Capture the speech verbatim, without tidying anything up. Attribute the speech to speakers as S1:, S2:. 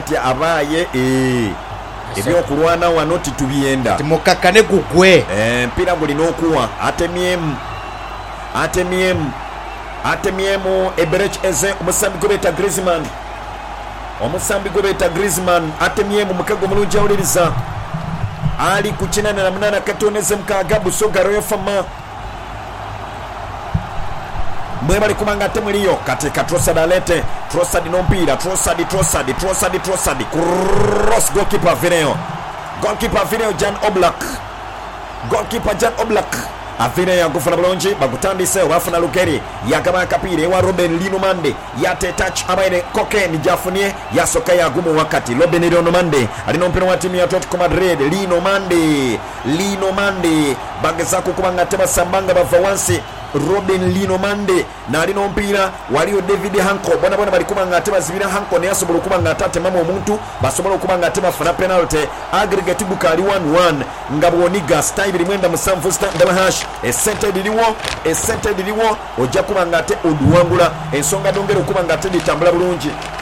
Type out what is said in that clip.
S1: kati abaaye eh ebyokulwana wano titubyenda
S2: timukakane gugwe
S1: empira gulina okuwa atemyemu atemyemu atemyemu Eberech Eze omusambi gwe beta Griezmann omusambi gwe beta Griezmann atemyemu mukago mulungi awuliriza ali ku kinana na munana katoneze mukaaga Busoga Royal Fama mwe bali kubanga atemuliyo katika Trossard alete Trossard nompira Trossard Trossard Trossard Trossard cross goalkeeper Vireo goalkeeper Vireo Jan Oblak goalkeeper Jan Oblak Avine ya gufuna bulongi bagutandise wafuna Lukeri yagaba kapire wa Robben Linomande yate touch abaire Koken jafunie yasoka ya gumu wakati Robben Linomande alino mpira wa timu ya Atletico Madrid Linomande Linomande bageza kukubanga teba sambanga bavawansi Robben Linomande na alino mpira waliyo David Hanko bona bona bali kubanga ateba zibira Hanko ne yasobola kubanga atate mama omuntu basobola kubanga ateba fana penalty aggregate bukali one one ngaboniga style mwenda musanvu stand hash esente diliwo esente diliwo ojja kubanga ate oduwangula ensonga dongero kubanga ate ditambula bulungi